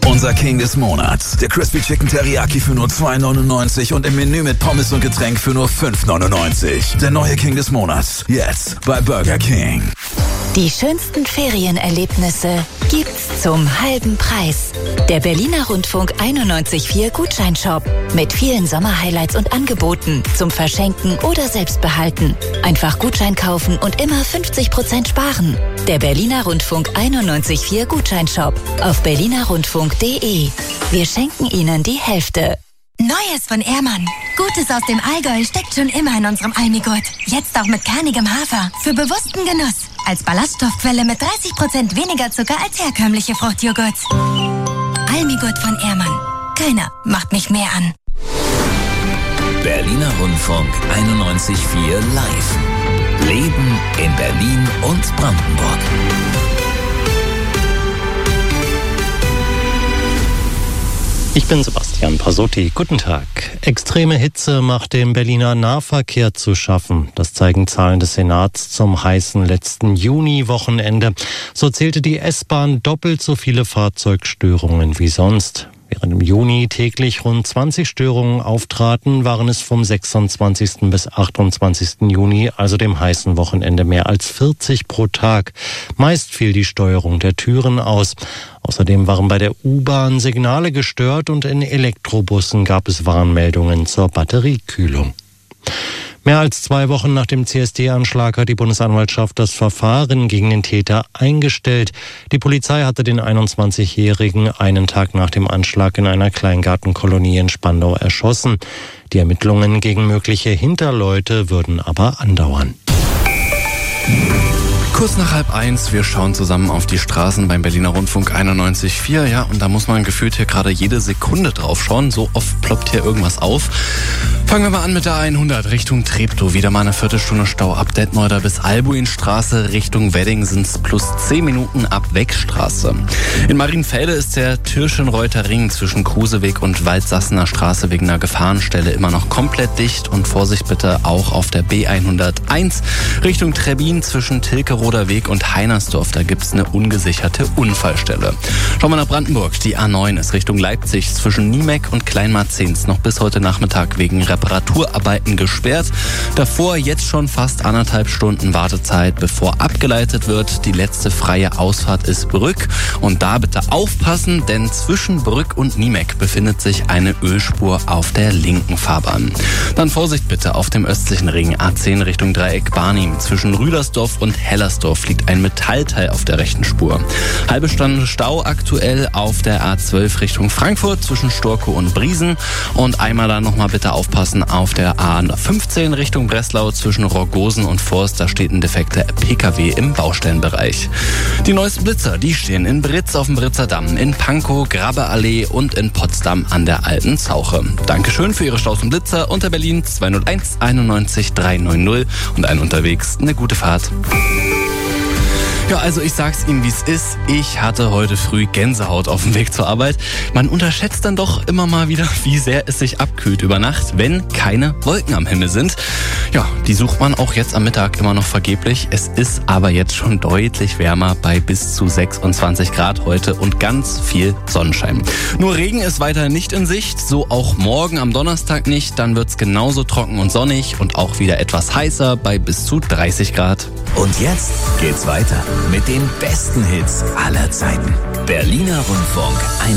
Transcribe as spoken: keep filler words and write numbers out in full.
Unser King des Monats. Der Crispy Chicken Teriyaki für nur zwei neunundneunzig und im Menü mit Pommes und Getränk für nur fünf neunundneunzig. Der neue King des Monats. Jetzt bei Burger King. Die schönsten Ferienerlebnisse gibt's zum halben Preis. Der Berliner Rundfunk einundneunzig Komma vier Gutscheinshop. Mit vielen Sommerhighlights und Angeboten zum Verschenken oder Selbstbehalten. Einfach Gutschein kaufen und immer fünfzig Prozent sparen. Der Berliner Rundfunk einundneunzig Komma vier Gutscheinshop auf berliner rundfunk punkt de. Wir schenken Ihnen die Hälfte. Neues von Ehrmann. Gutes aus dem Allgäu steckt schon immer in unserem Almigurt. Jetzt auch mit kernigem Hafer. Für bewussten Genuss. Als Ballaststoffquelle mit dreißig Prozent weniger Zucker als herkömmliche Fruchtjoghurts. Almigurt von Ehrmann. Keiner macht mich mehr an. Berliner Rundfunk einundneunzig Komma vier live. Leben in Berlin und Brandenburg. Ich bin Sebastian Pasotti. Guten Tag. Extreme Hitze macht dem Berliner Nahverkehr zu schaffen. Das zeigen Zahlen des Senats zum heißen letzten Juni-Wochenende. So zählte die S-Bahn doppelt so viele Fahrzeugstörungen wie sonst. Während im Juni täglich rund zwanzig Störungen auftraten, waren es vom sechsundzwanzigsten bis achtundzwanzigsten Juni, also dem heißen Wochenende, mehr als vierzig pro Tag. Meist fiel die Steuerung der Türen aus. Außerdem waren bei der U-Bahn Signale gestört und in Elektrobussen gab es Warnmeldungen zur Batteriekühlung. Mehr als zwei Wochen nach dem C S D-Anschlag hat die Bundesanwaltschaft das Verfahren gegen den Täter eingestellt. Die Polizei hatte den einundzwanzigjährigen einen Tag nach dem Anschlag in einer Kleingartenkolonie in Spandau erschossen. Die Ermittlungen gegen mögliche Hinterleute würden aber andauern. Kurz nach halb eins, wir schauen zusammen auf die Straßen beim Berliner Rundfunk einundneunzig Komma vier. Ja, und da muss man gefühlt hier gerade jede Sekunde drauf schauen. So oft ploppt hier irgendwas auf. Fangen wir mal an mit der hundert Richtung Treptow. Wieder mal eine Viertelstunde Stau ab Detmolder bis Albuinstraße. Richtung Wedding sind es plus zehn Minuten ab Wegstraße. In Marienfelde ist der Tirschenreuther Ring zwischen Kruseweg und Waldsassener Straße wegen einer Gefahrenstelle immer noch komplett dicht. Und Vorsicht bitte auch auf der B hunderteins Richtung Trebbin zwischen Tilkeroder Weg und Heinersdorf. Da gibt es eine ungesicherte Unfallstelle. Schauen wir nach Brandenburg. Die A neun ist Richtung Leipzig zwischen Niemek und Kleinmarzens noch bis heute Nachmittag wegen Reparaturarbeiten gesperrt. Davor jetzt schon fast anderthalb Stunden Wartezeit, bevor abgeleitet wird. Die letzte freie Ausfahrt ist Brück. Und da bitte aufpassen, denn zwischen Brück und Niemek befindet sich eine Ölspur auf der linken Fahrbahn. Dann Vorsicht bitte auf dem östlichen Ring A zehn Richtung Dreieck Barnim. Zwischen Rüdersdorf und Hellersdorf liegt ein Metallteil auf der rechten Spur. Halbe Stunde Stau aktuell auf der A zwölf Richtung Frankfurt zwischen Storkow und Briesen. Und einmal dann nochmal bitte aufpassen auf der A fünfzehn Richtung Breslau zwischen Rogosen und Forst. Da steht ein defekter P K W im Baustellenbereich. Die neuesten Blitzer, die stehen in Britz auf dem Britzer Damm, in Pankow, Grabbeallee und in Potsdam an der Alten Zauche. Dankeschön für Ihre Staus und Blitzer unter Berlin zweihunderteins einundneunzig dreihundertneunzig und ein unterwegs. Eine gute Fahrt. Ja, also ich sag's Ihnen, wie es ist. Ich hatte heute früh Gänsehaut auf dem Weg zur Arbeit. Man unterschätzt dann doch immer mal wieder, wie sehr es sich abkühlt über Nacht, wenn keine Wolken am Himmel sind. Ja, die sucht man auch jetzt am Mittag immer noch vergeblich. Es ist aber jetzt schon deutlich wärmer bei bis zu sechsundzwanzig Grad heute und ganz viel Sonnenschein. Nur Regen ist weiterhin nicht in Sicht, so auch morgen am Donnerstag nicht. Dann wird's genauso trocken und sonnig und auch wieder etwas heißer bei bis zu dreißig Grad. Und jetzt geht's weiter mit den besten Hits aller Zeiten. Berliner Rundfunk